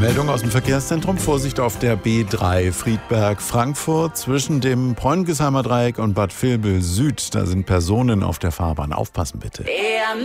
Meldung aus dem Verkehrszentrum. Vorsicht auf der B3 Friedberg-Frankfurt zwischen dem Bräungesheimer Dreieck und Bad Vilbel Süd. Da sind Personen auf der Fahrbahn. Aufpassen bitte.